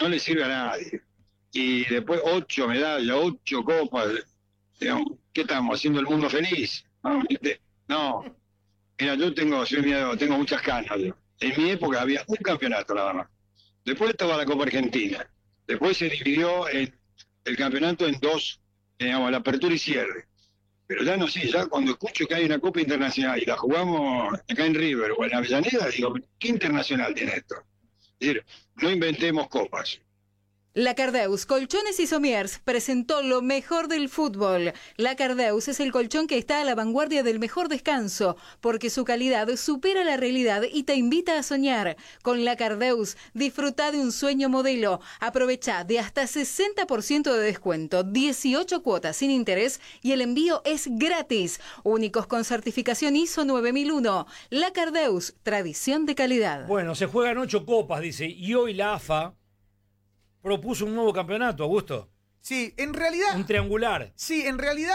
no le sirve a nadie. Y después 8 medallas, 8 copas, digamos, ¿qué estamos haciendo el mundo feliz? No, ¿viste? No. Mira, tengo muchas canas. En mi época había un campeonato nada más. Después estaba la Copa Argentina. Después se dividió el campeonato en dos, digamos, la apertura y cierre. Pero ya no sé, ya cuando escucho que hay una Copa Internacional y la jugamos acá en River o en Avellaneda, digo, ¿qué internacional tiene esto? Es decir, no inventemos copas. La Cardeus Colchones y Somiers presentó lo mejor del fútbol. La Cardeus es el colchón que está a la vanguardia del mejor descanso, porque su calidad supera la realidad y te invita a soñar. Con La Cardeus, disfruta de un sueño modelo. Aprovecha de hasta 60% de descuento, 18 cuotas sin interés y el envío es gratis. Únicos con certificación ISO 9001. La Cardeus, tradición de calidad. Bueno, se juegan 8 copas, dice, y hoy la AFA propuso un nuevo campeonato, Augusto. Sí, en realidad... Un triangular. Sí, en realidad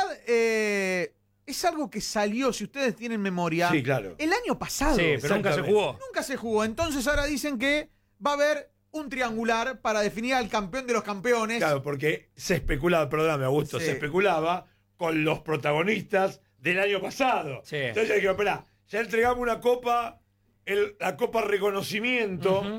es algo que salió, si ustedes tienen memoria, sí, claro, el año pasado. Sí, pero nunca se jugó. Nunca se jugó. Entonces ahora dicen que va a haber un triangular para definir al campeón de los campeones. Claro, porque se especulaba, perdóname, Augusto, Sí. se especulaba con los protagonistas del año pasado. Sí. Entonces dijeron, espera, ya entregamos una copa, la copa reconocimiento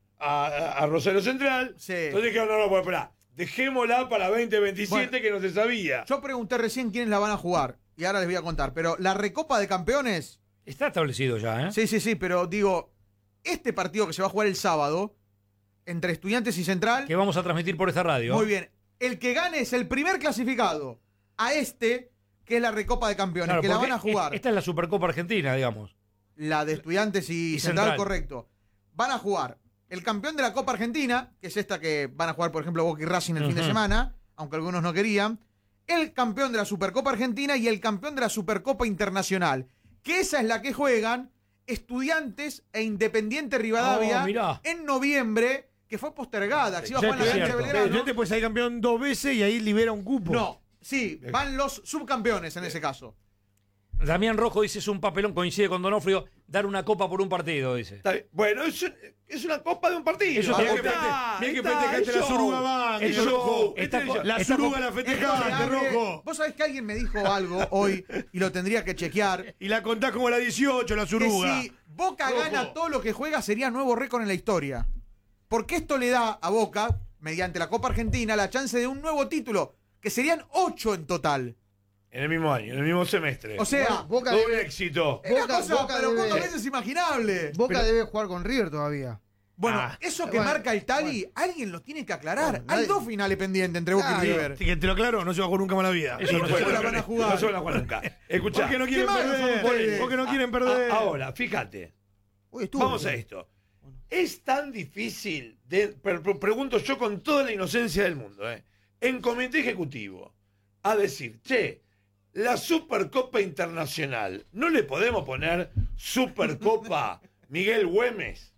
a Rosario Central. Sí. Entonces dijeron, no, pues espera, dejémosla para 2027 Bueno, que no se sabía. Yo pregunté recién quiénes la van a jugar y ahora les voy a contar. Pero la Recopa de Campeones, Está establecido ya, ¿eh? sí, pero digo, este partido que se va a jugar el sábado entre Estudiantes y Central, Que vamos a transmitir por esta radio. muy bien, el que gane es el primer clasificado a que es la Recopa de Campeones, Claro, que la porque van a jugar. Esta es la Supercopa Argentina, digamos. La de Estudiantes y Central, Central. correcto. Van a jugar el campeón de la Copa Argentina, que es esta que van a jugar, por ejemplo, Boca y Racing el fin de semana, aunque algunos no querían. El campeón de la Supercopa Argentina y el campeón de la Supercopa Internacional. Que esa es la que juegan Estudiantes e Independiente Rivadavia mirá. en noviembre, que fue postergada. Que se iba a jugar en la es cancha de cierto. Belgrano. Estudiantes puede salir campeón 2 veces y ahí libera un cupo. No, sí, van los subcampeones en ese caso. Damián Rojo dice, es un papelón, coincide con Donofrio, dar una copa por un partido, dice. Está bien. Bueno, es una copa de un partido. Eso Mirá está- que Está, mirá que está, festejaste es la show. Suruga Bank, Es el show. Rojo. Esta- La esta- Suruga la Es festejaste, grande. Rojo. Vos sabés que alguien me dijo algo hoy y lo tendría que chequear. Y la contás como la 18, la Que Suruga. si Boca Rojo. gana todo lo que juega sería nuevo récord en la historia. Porque esto le da a Boca, mediante la Copa Argentina, la chance de un nuevo título, que serían 8 en total. En el mismo año, en el mismo semestre. O sea, Boca doble debe, éxito. es una Boca- cosa, Boca pero debe- pocas veces imaginable. Boca Pero, debe jugar con River todavía. bueno, Ah. eso que Bueno, marca el Tali, alguien lo tiene que aclarar. Bueno, Hay nadie- 2 finales pendientes entre Boca Claro. y River. Así que te lo aclaro, no se va a jugar nunca más en la vida. Eso no ¿Cómo se la van a jugar? No se van a jugar nunca. Escuchá. Porque no quieren malos son perder. ustedes? Porque no quieren perder. Ahora, fíjate. Uy, estuvo. Vamos a esto. Es tan difícil, pregunto yo con toda la inocencia del mundo, en comité ejecutivo, a decir, che, la Supercopa Internacional, ¿no le podemos poner Supercopa Miguel Güemes?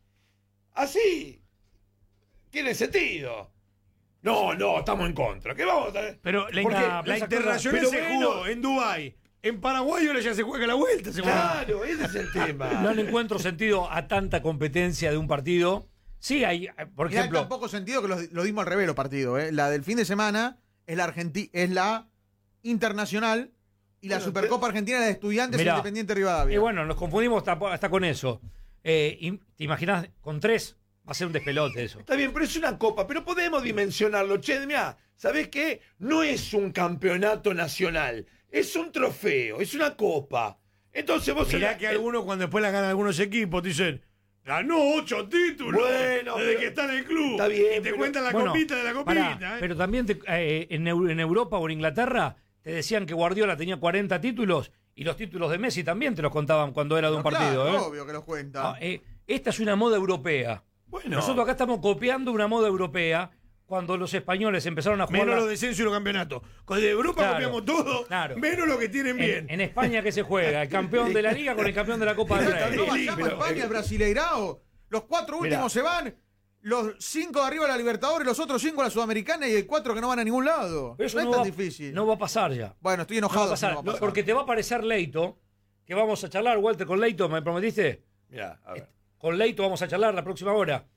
Así. Tiene sentido. No, estamos en contra. ¿Qué vamos a hacer? Pero la, Porque la esa internacional cosa- se pero jugó bueno, en Dubái. En Paraguay ahora ya se juega la vuelta. Se juega. Claro, ese es el tema. No le encuentro sentido a tanta competencia de un partido. Sí, hay, por Mirá, ejemplo, tampoco sentido que lo dimos al revés los partidos. La del fin de semana es la internacional y la Bueno, Supercopa Argentina es la de Estudiantes e Mirá, Independiente Rivadavia. y bueno, nos confundimos hasta con eso. ¿Te imaginas con 3? Va a ser un despelote eso. Está bien, pero es una copa, pero podemos dimensionarlo. Che, mirá, ¿sabés qué? No es un campeonato nacional, es un trofeo, es una copa. Entonces vos... Mirá que algunos cuando después la ganan algunos equipos te dicen, ganó 8 títulos Bueno, desde pero- que está en el club. Está bien, y te pero- cuentan la Bueno, copita de la copita. pará, pero también en Europa o en Inglaterra te decían que Guardiola tenía 40 títulos y los títulos de Messi también te los contaban cuando era de un No, partido. claro, ¿eh? obvio que los cuenta. Esta es una moda europea. Bueno. Nosotros acá estamos copiando una moda europea cuando los españoles empezaron a jugar. Menos los descensos y los campeonatos. Con de Europa Claro, copiamos todo, claro. menos lo que tienen bien. En España que se juega el campeón de la liga con el campeón de la Copa del Pero Rey. no vayamos a pero- España, el Brasileirao. Los 4 últimos Mirá. se van, los 5 de arriba a la Libertadores, los otros 5 a la Sudamericana y el 4 que no van a ningún lado. Pero eso no es no tan va, difícil. no va a pasar ya. Bueno, estoy No va a enojado. si pasar, no va a pasar. porque te va a aparecer Leito, que vamos a charlar, Walter, con Leito, ¿me prometiste? Mirá, a ver. Con Leito vamos a charlar la próxima hora.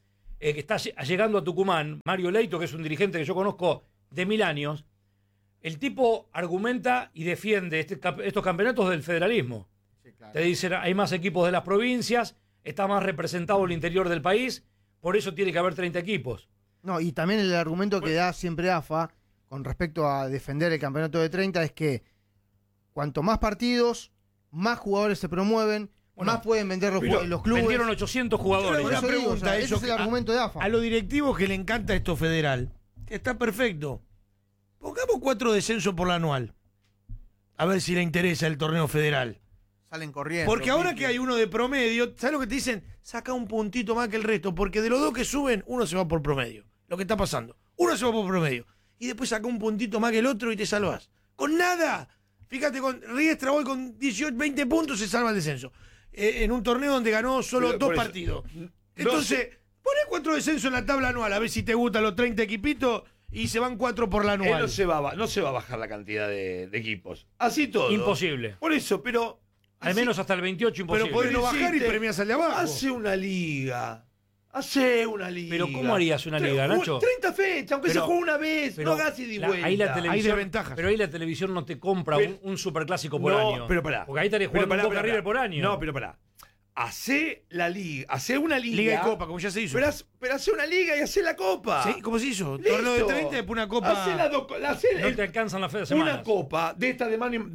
que está llegando a Tucumán, Mario Leito, que es un dirigente que yo conozco de 1000 años, el tipo argumenta y defiende estos campeonatos del federalismo. Sí, claro. Te dicen, hay más equipos de las provincias, está más representado el interior del país, por eso tiene que haber 30 equipos. No, y también el argumento que da siempre AFA con respecto a defender el campeonato de 30 es que cuanto más partidos, más jugadores se promueven, más pueden vender los clubes. Vendieron 800 jugadores. Una Eso digo, pregunta, o sea, ese eso es el que argumento de AFA. A los directivos que le encanta esto federal, que está perfecto. Pongamos 4 descensos por la anual. A ver si le interesa el torneo federal. Salen corriendo. Porque ahora que hay uno de promedio, ¿sabes lo que te dicen? Saca un puntito más que el resto, porque de los dos que suben, uno se va por promedio. Lo que está pasando. Uno se va por promedio. Y después saca un puntito más que el otro y te salvas. Con nada. Fíjate, con Riestra hoy con 18, 20 puntos se salva el descenso. En un torneo donde ganó solo Pero 2 por eso, partidos. Entonces, poné 4 descensos en la tabla anual, a ver si te gustan los 30 equipitos y se van 4 por la Él anual. no se va a bajar la cantidad de equipos. Así todo. Imposible. Por eso, pero... Al así- menos hasta el 28 imposible. Pero podés no bajar y Hiciste- premias al de abajo. Hace una liga. Hace una liga. Pero ¿cómo harías una liga, Nacho? 30 fechas, aunque Pero- se juegue una vez. pero No hagas ida y vuelta. ahí la Hay televisión, desventajas. pero ahí la televisión no te compra Pero- un superclásico por No, año. pero pará. Porque ahí estarías Pero jugando pará, un Boca pará, River pará. por año. No, pero pará. Hacé la liga. Hacé una liga. Liga y Copa, como ya se hizo. Pero hacé una liga y hacé la copa. ¿Sí? ¿Cómo se hizo? Listo. Torneo de 30 y después una copa. Hacé No te alcanzan las de semana. una copa de esta de mano.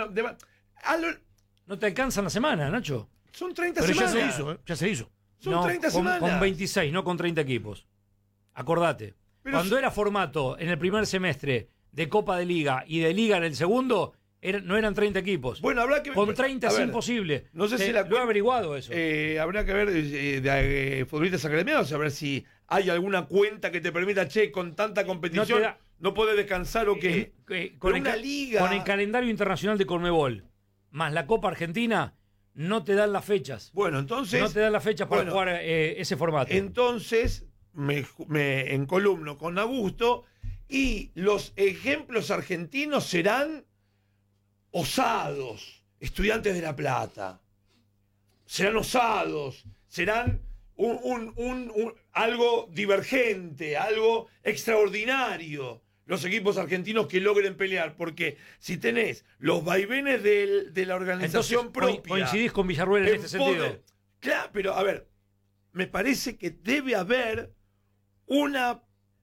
No te alcanzan la semana, Nacho. Son 30 Pero ya semanas. se hizo, ¿eh? Ya se hizo. Son No, 30 con, semanas. con 26, no con 30 equipos. Acordate. Pero Cuando era formato en el primer semestre de Copa de Liga y de Liga en el segundo, no eran 30 equipos. Bueno, habrá que Con 30 a es ver, imposible. No sé si la lo he averiguado eso. habrá que ver de futbolistas academiados, a ver si hay alguna cuenta que te permita, che, con tanta competición, No te da- no podés descansar o qué. Con Pero una liga. con el calendario internacional de Conmebol, más la Copa Argentina, no te dan las fechas. Bueno, entonces. No te dan las fechas para bueno, jugar ese formato. Entonces, me encolumno con Augusto y los ejemplos argentinos serán osados. Estudiantes de La Plata. Serán osados. Serán algo divergente, algo extraordinario. Los equipos argentinos que logren pelear, porque si tenés los vaivenes de la organización Entonces, propia. coincidís con Villarruel en este sentido. Claro, pero a ver, me parece que debe haber una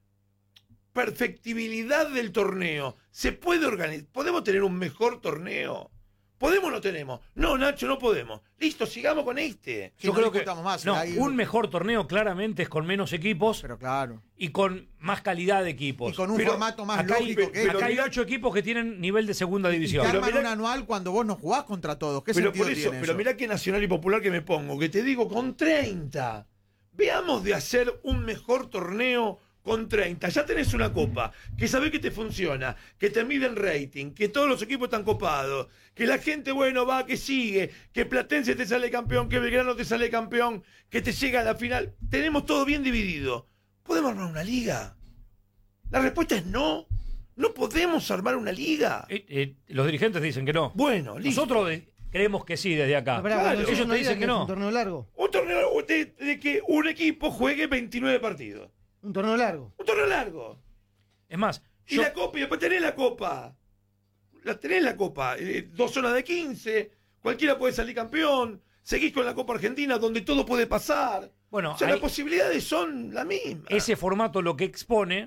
perfectibilidad del torneo. Se puede organizar. ¿Podemos tener un mejor torneo? ¿Podemos o no tenemos? No, Nacho, no podemos. Listo, sigamos con este. Sí, Yo no creo que discutamos más, no, hay- un mejor torneo claramente es con menos equipos Pero claro. y con más calidad de equipos. Y con un Pero formato más acá hay, lógico que acá hay mirá- 8 equipos que tienen nivel de segunda y división. que Pero arman mirá- un anual cuando vos no jugás contra todos. ¿Qué Pero sentido por eso, tiene pero eso? mirá que Nacional y Popular que me pongo, que te digo con 30. Veamos de hacer un mejor torneo con 30. Ya tenés una copa, que sabés que te funciona, que te miden rating, que todos los equipos están copados, que la gente, bueno, va, que sigue, que Platense te sale campeón, que Belgrano te sale campeón, que te llega a la final. Tenemos todo bien dividido. ¿Podemos armar una liga? La respuesta es no. No podemos armar una liga. Los dirigentes dicen que no. Bueno, listo. Nosotros creemos que sí desde acá. No, pará, claro. cuando Ellos una te liga dicen que es no. un torneo largo. Un torneo de que un equipo juegue 29 partidos. Un torneo largo. Un torneo largo. Es más, Y la copa, y después tenés la copa. Tenés la copa. 2 zonas de 15. Cualquiera puede salir campeón. Seguís con la Copa Argentina donde todo puede pasar. bueno, O sea, ahí- las posibilidades son las mismas. ese formato lo que expone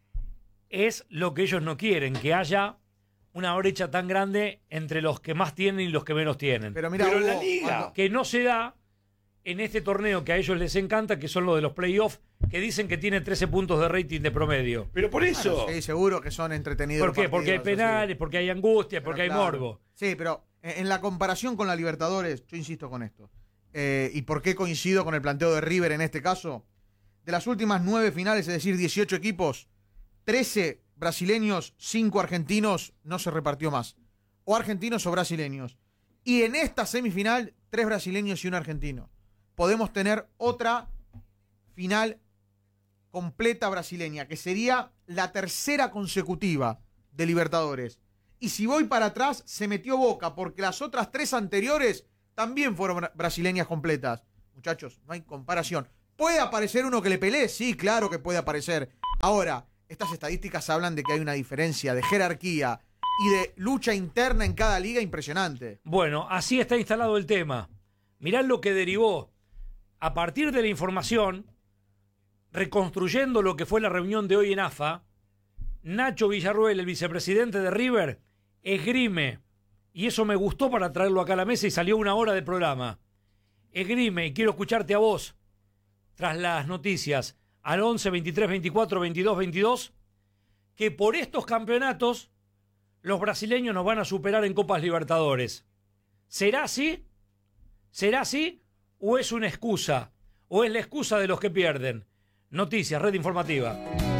es lo que ellos no quieren, que haya una brecha tan grande entre los que más tienen y los que menos tienen. Pero mira, Pero Hugo, la liga- cuando- Que no se da en este torneo que a ellos les encanta, que son los de los playoffs, que dicen que tiene 13 puntos de rating de promedio. Pero por eso. sí, seguro que son entretenidos. ¿Por qué? los Porque hay partidos, así. penales, porque hay angustia, Pero porque hay claro. morbo. Sí, pero en la comparación con la Libertadores, yo insisto con esto. ¿Y por qué coincido con el planteo de River en este caso? De las últimas 9 finales, es decir, 18 equipos, 13 brasileños, 5 argentinos, no se repartió más. O argentinos o brasileños. Y en esta semifinal, 3 brasileños y un argentino. Podemos tener otra final completa brasileña, que sería la tercera consecutiva de Libertadores. Y si voy para atrás, se metió Boca, porque las otras 3 anteriores también fueron brasileñas completas. Muchachos, no hay comparación. ¿Puede aparecer uno que le pelee? Sí, claro que puede aparecer. Ahora, estas estadísticas hablan de que hay una diferencia de jerarquía y de lucha interna en cada liga impresionante. Bueno, así está instalado el tema. Mirá lo que derivó. A partir de la información, reconstruyendo lo que fue la reunión de hoy en AFA, Nacho Villarruel, el vicepresidente de River, esgrime, y eso me gustó para traerlo acá a la mesa y salió 1 hora de programa. Esgrime, y quiero escucharte a vos, tras las noticias, al 11 23 24 22 22, que por estos campeonatos los brasileños nos van a superar en Copas Libertadores. ¿Será así? ¿Será así? ¿O es una excusa? ¿O es la excusa de los que pierden? Noticias, Red Informativa.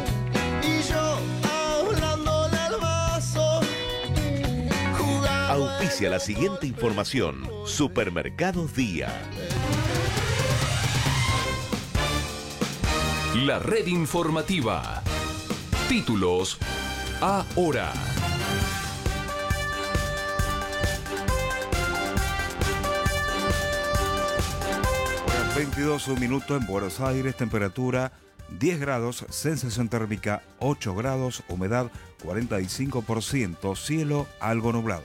Auspicia la siguiente información. Supermercados Día. La Red Informativa. Títulos ahora. 22 minutos en Buenos Aires, temperatura 10 grados, sensación térmica 8 grados, humedad 45%, cielo algo nublado.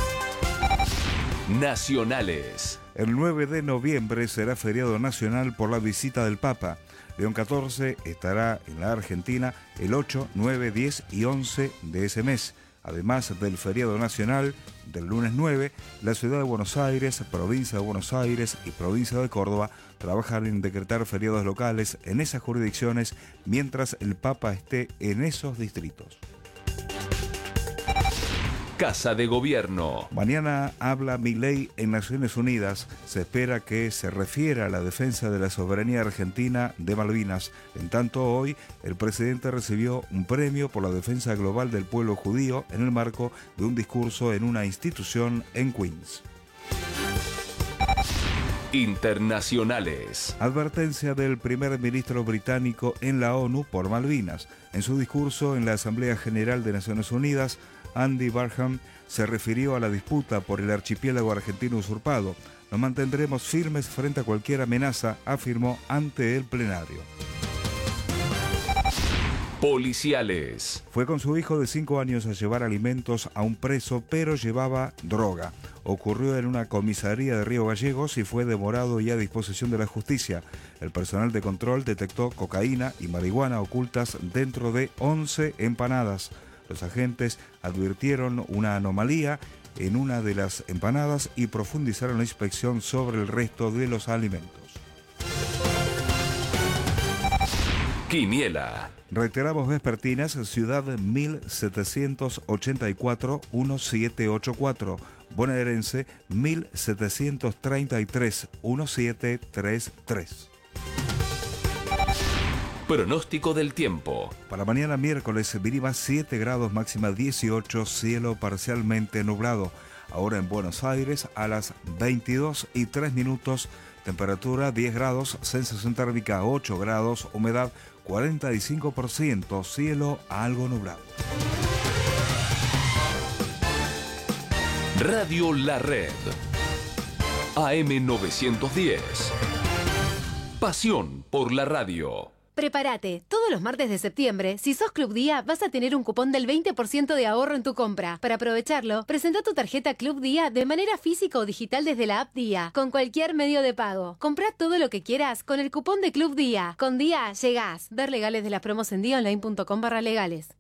Nacionales. El 9 de noviembre será feriado nacional por la visita del Papa. León XIV estará en la Argentina el 8, 9, 10 y 11 de ese mes. Además del feriado nacional del lunes 9, la ciudad de Buenos Aires, provincia de Buenos Aires y provincia de Córdoba trabajan en decretar feriados locales en esas jurisdicciones mientras el Papa esté en esos distritos. Casa de Gobierno. Mañana habla Milei en Naciones Unidas. Se espera que se refiera a la defensa de la soberanía argentina de Malvinas. En tanto, hoy el presidente recibió un premio por la defensa global del pueblo judío en el marco de un discurso en una institución en Queens. Internacionales. Advertencia del primer ministro británico en la ONU por Malvinas. En su discurso en la Asamblea General de Naciones Unidas, Andy Barham se refirió a la disputa por el archipiélago argentino usurpado. Nos mantendremos firmes frente a cualquier amenaza, afirmó ante el plenario. Policiales. Fue con su hijo de 5 años a llevar alimentos a un preso, pero llevaba droga. Ocurrió en una comisaría de Río Gallegos y fue demorado y a disposición de la justicia. El personal de control detectó cocaína y marihuana ocultas dentro de 11 empanadas. Los agentes advirtieron una anomalía en una de las empanadas y profundizaron la inspección sobre el resto de los alimentos. Quiniela. Reiteramos vespertinas, ciudad 1784-1784, bonaerense 1733-1733. Pronóstico del tiempo. Para mañana miércoles, mínima 7 grados, máxima 18, cielo parcialmente nublado. Ahora en Buenos Aires a las 22:03, temperatura 10 grados, sensación térmica 8 grados, humedad 45%, cielo algo nublado. Radio La Red. AM 910. Pasión por la radio. Prepárate, todos los martes de septiembre, si sos Club Día, vas a tener un cupón del 20% de ahorro en tu compra. Para aprovecharlo, presenta tu tarjeta Club Día de manera física o digital desde la app Día, con cualquier medio de pago. Comprá todo lo que quieras con el cupón de Club Día. Con Día llegás. Ver legales de las promos en diaonline.com/legales.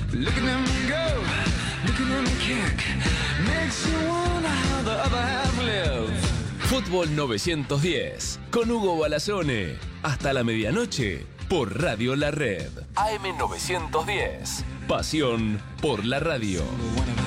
Fútbol 910 con Hugo Balazone. Hasta la medianoche por Radio La Red. AM 910. Pasión por la radio.